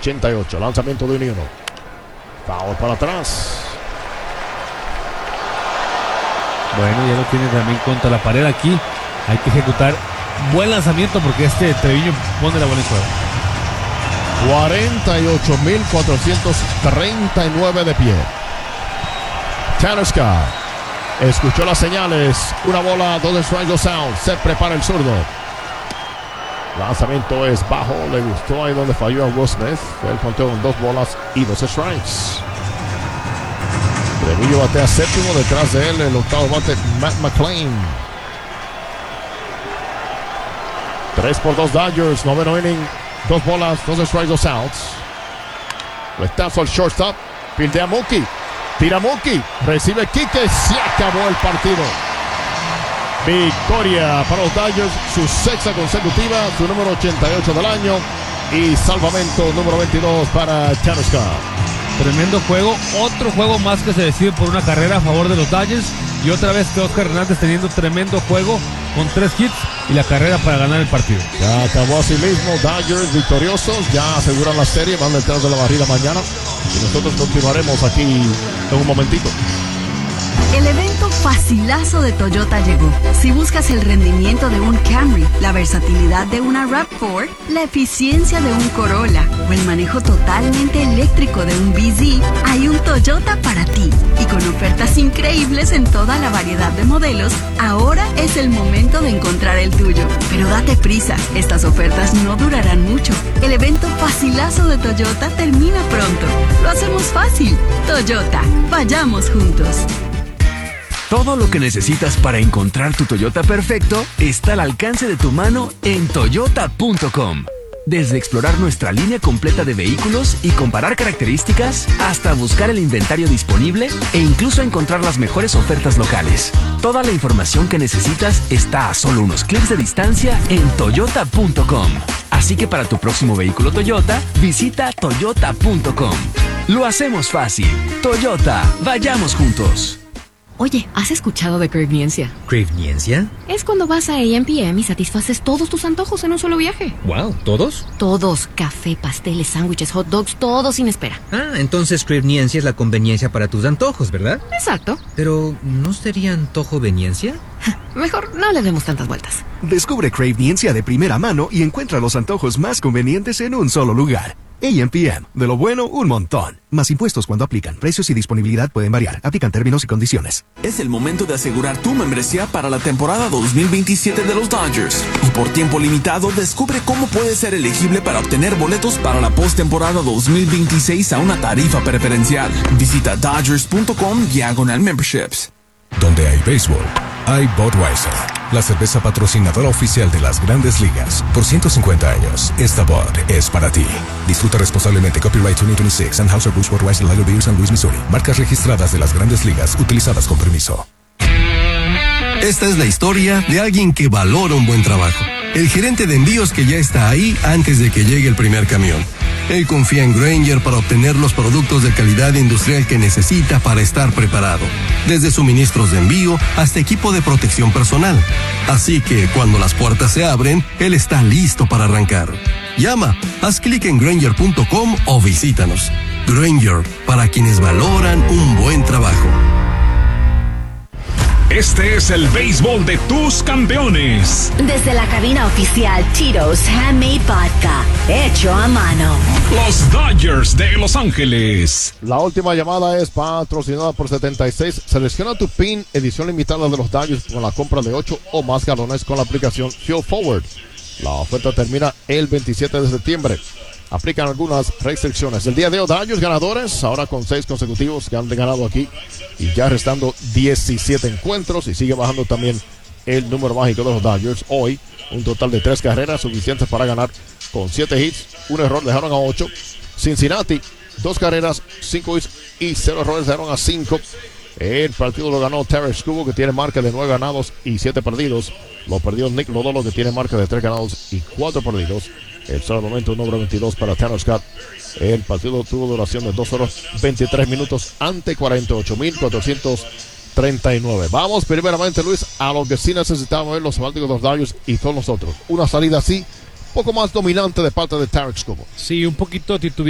88. Lanzamiento de 1 y 1. Foul para atrás. Bueno, ya lo tiene también contra la pared aquí. Hay que ejecutar buen lanzamiento porque Treviño pone la bola en juego. 48.439 de pie. Tanner Scott escuchó las señales. Una bola, 2 strikes, 2 outs. Se prepara el zurdo. Lanzamiento es bajo. Le gustó ahí donde falló a Will Smith. Él contó con 2 bolas y 2 strikes. Treviño batea séptimo. Detrás de él el octavo bate Matt McLean. 3-2 Dodgers. Noveno inning. 2 bolas, 2 strikes, 2 outs. Retazo al shortstop. Pildea Mookie. Tira Mookie. Recibe Quique. Se acabó el partido. Victoria para los Dodgers. Su 6ª consecutiva. Su número 88 del año. Y salvamento número 22 para Tanner Scott. Tremendo juego. Otro juego más que se decide por una carrera a favor de los Dodgers. Y otra vez que Oscar Hernández teniendo tremendo juego con 3 hits y la carrera para ganar el partido. Ya acabó así mismo. Dodgers victoriosos. Ya aseguran la serie. Van detrás de la barrida mañana. Y nosotros continuaremos aquí en un momentito. El evento facilazo de Toyota llegó. Si buscas el rendimiento de un Camry, la versatilidad de una RAV4, la eficiencia de un Corolla o el manejo totalmente eléctrico de un BZ, hay un Toyota para ti. Y con ofertas increíbles en toda la variedad de modelos, ahora es el momento de encontrar el tuyo. Pero date prisa, estas ofertas no durarán mucho. El evento facilazo de Toyota termina pronto. Lo hacemos fácil. Toyota, vayamos juntos. Todo lo que necesitas para encontrar tu Toyota perfecto está al alcance de tu mano en Toyota.com. Desde explorar nuestra línea completa de vehículos y comparar características, hasta buscar el inventario disponible e incluso encontrar las mejores ofertas locales. Toda la información que necesitas está a solo unos clics de distancia en Toyota.com. Así que para tu próximo vehículo Toyota, visita Toyota.com. Lo hacemos fácil. Toyota, vayamos juntos. Oye, ¿has escuchado de Cravniencia? ¿Cravniencia? Es cuando vas a AM/PM y satisfaces todos tus antojos en un solo viaje. Wow, ¿todos? Todos. Café, pasteles, sándwiches, hot dogs, todo sin espera. Ah, entonces Cravniencia es la conveniencia para tus antojos, ¿verdad? Exacto. Pero, ¿no sería antojoveniencia? Mejor no le demos tantas vueltas. Descubre Cravniencia de primera mano y encuentra los antojos más convenientes en un solo lugar. AM/PM. De lo bueno, un montón. Más impuestos cuando aplican. Precios y disponibilidad pueden variar. Aplican términos y condiciones. Es el momento de asegurar tu membresía para la temporada 2027 de los Dodgers. Y por tiempo limitado, descubre cómo puedes ser elegible para obtener boletos para la postemporada 2026 a una tarifa preferencial. Visita Dodgers.com/memberships. Donde hay béisbol, hay Budweiser, la cerveza patrocinadora oficial de las Grandes Ligas. Por 150 años, esta Bud es para ti. Disfruta responsablemente. Copyright 2026, Anheuser-Busch Budweiser Lager Beer, San Luis, Missouri. Marcas registradas de las Grandes Ligas, utilizadas con permiso. Esta es la historia de alguien que valora un buen trabajo. El gerente de envíos que ya está ahí antes de que llegue el primer camión. Él confía en Grainger para obtener los productos de calidad industrial que necesita para estar preparado. Desde suministros de envío hasta equipo de protección personal. Así que cuando las puertas se abren, él está listo para arrancar. Llama, haz clic en Grainger.com o visítanos. Grainger, para quienes valoran un buen trabajo. Este es el béisbol de tus campeones. Desde la cabina oficial Tito's Handmade Vodka, hecho a mano. Los Dodgers de Los Ángeles. La última llamada es patrocinada por 76. Selecciona tu PIN, edición limitada de los Dodgers con la compra de 8 o más galones con la aplicación Fuel Forward. La oferta termina el 27 de septiembre. Aplican algunas restricciones. El día de hoy, Dodgers ganadores, ahora con 6 consecutivos que han ganado aquí y ya restando 17 encuentros, y sigue bajando también el número mágico de los Dodgers. Hoy, un total de 3 carreras suficientes para ganar con 7 hits, un error, dejaron a 8. Cincinnati, 2 carreras, 5 hits y 0 errores, dejaron a 5. El partido lo ganó Terry Scubo, que tiene marca de 9 ganados y 7 perdidos. Lo perdió Nick Lodolo, que tiene marca de 3 ganados y 4 perdidos. El salvamento número 22 para Tanner Scott. El partido tuvo duración de 2 horas 23 minutos ante 48.439. Vamos primeramente, Luis, a lo que sí necesitamos ver los fanáticos de los Dodgers y todos nosotros. Una salida así, poco más dominante de parte de Tarek Scubo. Sí, un poquito titubeante